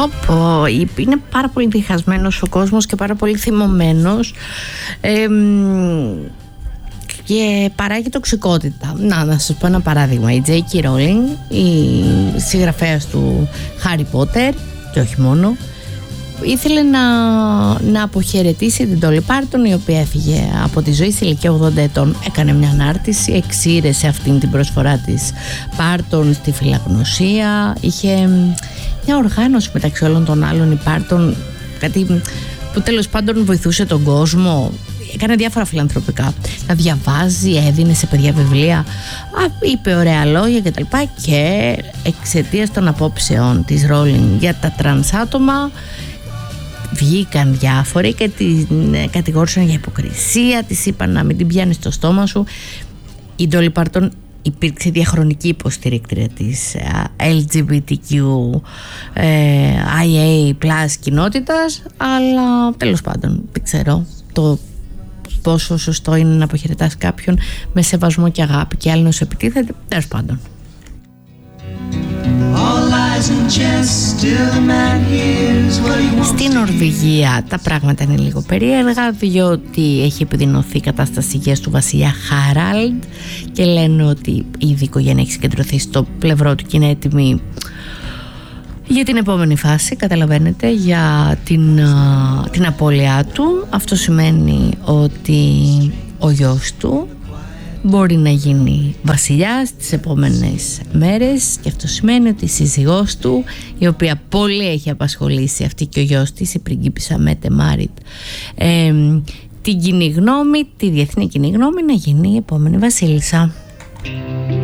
Είναι πάρα πολύ διχασμένος ο κόσμος και πάρα πολύ θυμωμένος και παράγει τοξικότητα. Να σας πω ένα παράδειγμα. Η J.K. Rowling, η συγγραφέας του Harry Potter και όχι μόνο, ήθελε να αποχαιρετήσει την Dolly Parton, η οποία έφυγε από τη ζωή σε ηλικία 80 ετών. Έκανε μια ανάρτηση, εξήρεσε αυτήν την προσφορά της Parton στη φιλαγνωσία. Είχε μια οργάνωση μεταξύ όλων των άλλων, η Parton, κάτι που τέλος πάντων βοηθούσε τον κόσμο. Έκανε διάφορα φιλανθρωπικά. Να διαβάζει, έδινε σε παιδιά βιβλία, είπε ωραία λόγια κτλ. Και εξαιτίας των απόψεων της Rowling για τα τρανς άτομα, βγήκαν διάφοροι και την κατηγόρησαν για υποκρισία. Της είπαν να μην την πιάνεις στο στόμα σου. Η Dolly Parton υπήρξε διαχρονική υποστηρίκτρια της LGBTQIA+ κοινότητας, αλλά τέλος πάντων δεν ξέρω το πόσο σωστό είναι να αποχαιρετάς κάποιον με σεβασμό και αγάπη και άλλοι να σου επιτίθεται. Τέλος πάντων. Στην Νορβηγία τα πράγματα είναι λίγο περίεργα, διότι έχει επιδεινωθεί η κατάσταση υγείας του βασιλιά Χάραλντ και λένε ότι ήδη η οικογένεια έχει συγκεντρωθεί στο πλευρό του και είναι έτοιμη για την επόμενη φάση, καταλαβαίνετε, για την απώλειά του. Αυτό σημαίνει ότι ο γιος του μπορεί να γίνει βασιλιάς τις επόμενες μέρες και αυτό σημαίνει ότι η σύζυγός του, η οποία πολύ έχει απασχολήσει αυτή και ο γιος της, η πριγκίπισσα Μέτε Μάριτ, την κοινή γνώμη, τη διεθνή κοινή γνώμη, να γίνει η επόμενη βασίλισσα.